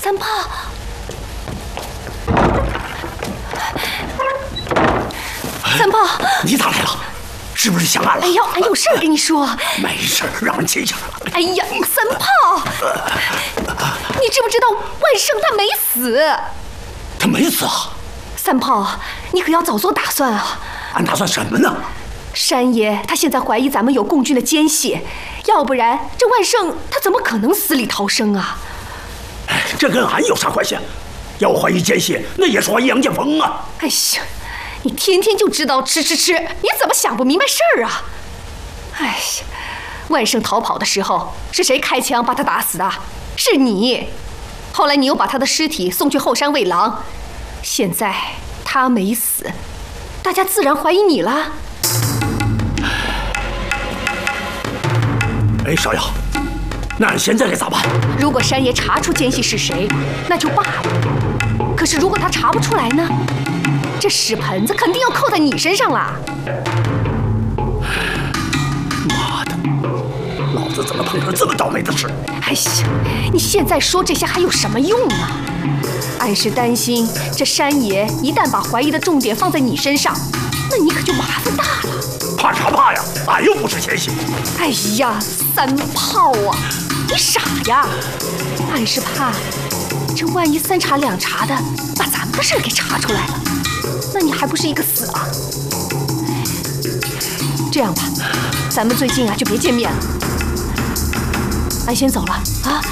三炮，三炮， 你咋来了？是不是想俺了？ 哎呦，俺有事儿跟你说。 没事，让人亲下来了。 哎呀，三炮，你知不知道万胜他没死？ 他没死啊？ 三炮，你可要早做打算啊！ 俺打算什么呢？ 山爷他现在怀疑咱们有共军的奸细，要不然这万胜他怎么可能死里逃生啊？ 哎，这跟俺有啥关系？要怀疑奸细，那也是怀疑杨建锋啊！ 哎呀，你天天就知道吃，你怎么想不明白事儿啊？哎呀，万胜逃跑的时候是谁开枪把他打死的？是你。后来你又把他的尸体送去后山喂狼，现在他没死，大家自然怀疑你了。 哎，少瑶，那俺现在该咋办？ 如果山爷查出奸细是谁，那就罢了。可是如果他查不出来呢？这屎盆子肯定要扣在你身上啦！ 妈的，老子怎么碰上这么倒霉的事？ 哎呀，你现在说这些还有什么用啊？俺是担心这山爷一旦把怀疑的重点放在你身上，那你可就麻烦大了。 怕啥怕呀？俺又不是奸细。 哎呀，三炮啊，你傻呀！俺是怕这万一三查两查的把咱们的事给查出来了，那你还不是一个死啊？这样吧，咱们最近啊就别见面了。俺先走了啊。